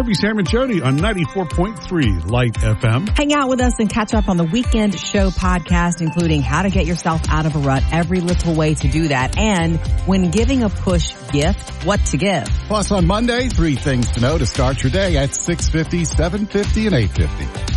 Harvey, Sam, and Jody on 94.3 Light FM. Hang out with us and catch up on the Weekend Show podcast, including how to get yourself out of a rut, every little way to do that, and when giving a push gift, what to give. Plus on Monday, 3 things to know to start your day at 6:50, 7:50, and 8:50.